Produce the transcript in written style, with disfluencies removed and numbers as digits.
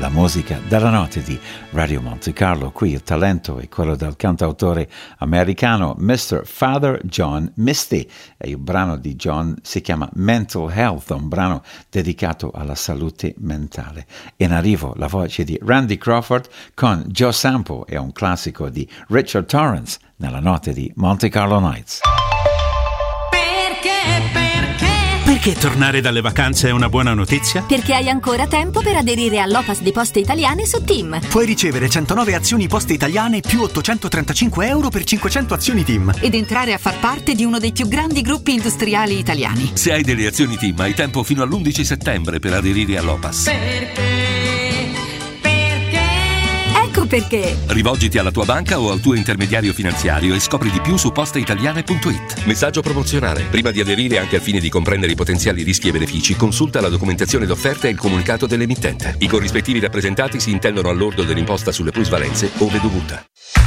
la musica della notte di Radio Monte Carlo. Qui il talento è quello del cantautore americano Mr. Father John Misty e il brano di John si chiama Mental Health, un brano dedicato alla salute mentale. In arrivo la voce di Randy Crawford con Joe Sample e un classico di Richard Torrance nella notte di Monte Carlo Nights. Perché tornare dalle vacanze è una buona notizia? Perché hai ancora tempo per aderire all'Opas di Poste Italiane su TIM. Puoi ricevere 109 azioni Poste Italiane più 835 euro per 500 azioni TIM. Ed entrare a far parte di uno dei più grandi gruppi industriali italiani. Se hai delle azioni TIM hai tempo fino all'11 settembre per aderire all'Opas. Ecco perché. Rivolgiti alla tua banca o al tuo intermediario finanziario e scopri di più su posteitaliane.it. Messaggio promozionale. Prima di aderire, anche al fine di comprendere i potenziali rischi e benefici, consulta la documentazione d'offerta e il comunicato dell'emittente. I corrispettivi rappresentati si intendono al lordo dell'imposta sulle plusvalenze ove dovuta.